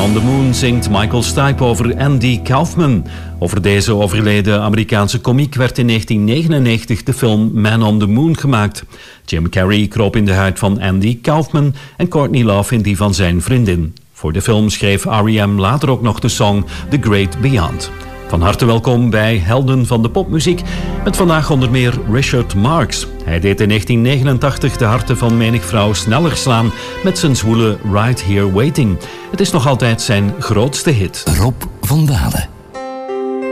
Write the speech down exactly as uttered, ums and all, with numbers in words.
on the Moon zingt Michael Stipe over Andy Kaufman. Over deze overleden Amerikaanse komiek werd in negentien negenennegentig de film Man on the Moon gemaakt. Jim Carrey kroop in de huid van Andy Kaufman en Courtney Love in die van zijn vriendin. Voor de film schreef R E M later ook nog de song The Great Beyond. Van harte welkom bij Helden van de popmuziek, met vandaag onder meer Richard Marx. Hij deed in negentien negenentachtig de harten van menig vrouw sneller slaan met zijn zwoele Right Here Waiting. Het is nog altijd zijn grootste hit. Rob van Dalen.